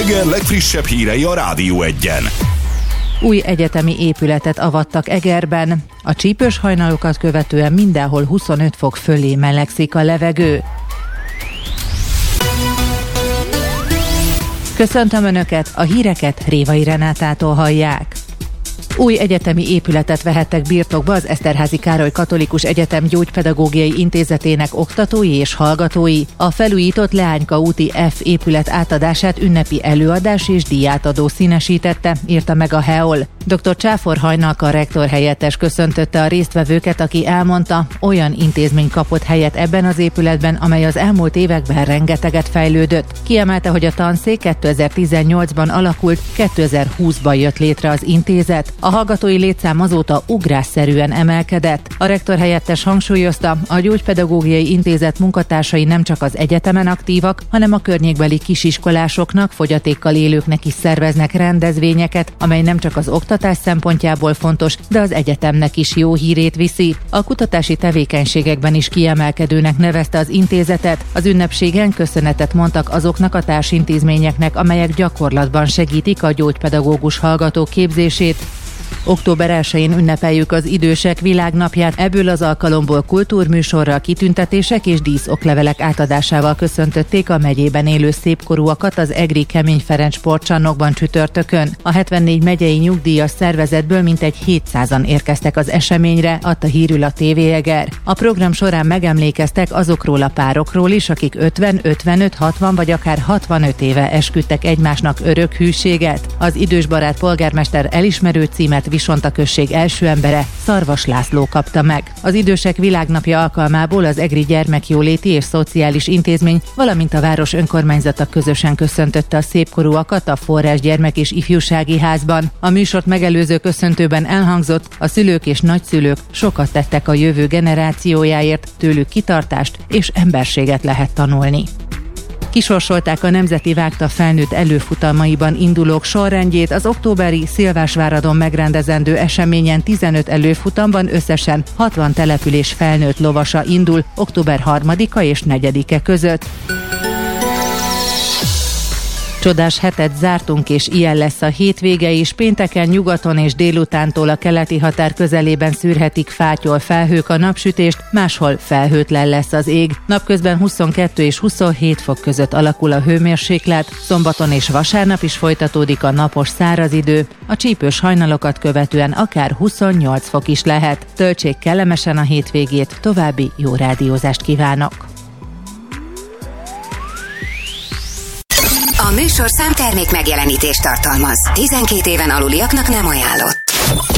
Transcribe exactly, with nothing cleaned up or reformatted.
Eger legfrissebb hírei a Rádió Egyen. Új egyetemi épületet avattak Egerben. A csípős hajnalokat követően mindenhol huszonöt fok fölé melegszik a levegő. Köszöntöm Önöket, a híreket Révai Renátától hallják. Új egyetemi épületet vehettek birtokba az Eszterházy Károly Katolikus Egyetem Gyógypedagógiai Intézetének oktatói és hallgatói. A felújított Leányka úti F épület átadását ünnepi előadás és díjátadó színesítette, írta meg a hé e o el. dr. Csáfor Hajnalka rektor helyettes köszöntötte a résztvevőket, aki elmondta, olyan intézmény kapott helyet ebben az épületben, amely az elmúlt években rengeteget fejlődött. Kiemelte, hogy a tanszék kétezer-tizennyolcban alakult, kétezer-húszban jött létre az intézet. A hallgatói létszám azóta ugrásszerűen emelkedett. A rektor helyettes hangsúlyozta, a Gyógypedagógiai Intézet munkatársai nem csak az egyetemen aktívak, hanem a környékbeli kisiskolásoknak, fogyatékkal élőknek is szerveznek rendezvényeket, amely nem csak az oktatás szempontjából fontos, de az egyetemnek is jó hírét viszi. A kutatási tevékenységekben is kiemelkedőnek nevezte az intézetet. Az ünnepségen köszönetet mondtak azoknak a társintézményeknek, amelyek gyakorlatban segítik a gyógypedagógus hallgatók képzését. október elsején ünnepeljük az Idősek Világnapját, ebből az alkalomból kultúrműsorral, kitüntetések és díszoklevelek átadásával köszöntötték a megyében élő szépkorúakat az egri Kemény Ferenc sportcsarnokban csütörtökön. A hetvennégy megyei nyugdíjas szervezetből mintegy hétszázan érkeztek az eseményre, adta hírül a té vé Eger. A program során megemlékeztek azokról a párokról is, akik ötven, ötvenöt, hatvan vagy akár hatvanöt éve esküdtek egymásnak örök hűséget. Az idősbarát polgármester elismerő címet Visonta község első embere, Szarvas László kapta meg. Az Idősek Világnapja alkalmából az egri Gyermekjóléti és Szociális Intézmény, valamint a város önkormányzata közösen köszöntötte a szépkorúakat a Forrás Gyermek és Ifjúsági Házban. A műsort megelőző köszöntőben elhangzott, a szülők és nagyszülők sokat tettek a jövő generációjáért, tőlük kitartást és emberséget lehet tanulni. Kisorsolták a Nemzeti Vágta felnőtt előfutamaiban indulók sorrendjét, az októberi Szilvásváradon megrendezendő eseményen tizenöt előfutamban összesen hatvan település felnőtt lovasa indul október harmadika és negyedike között. Csodás hetet zártunk, és ilyen lesz a hétvége is. Pénteken nyugaton és délutántól a keleti határ közelében szűrhetik fátyol felhők a napsütést, máshol felhőtlen lesz az ég. Napközben huszonkettő és huszonhét fok között alakul a hőmérséklet, szombaton és vasárnap is folytatódik a napos száraz idő, a csípős hajnalokat követően akár huszonnyolc fok is lehet. Töltsék kellemesen a hétvégét, további jó rádiózást kívánok! A műsorszám termék megjelenítést tartalmaz. tizenkét éven aluliaknak nem ajánlott.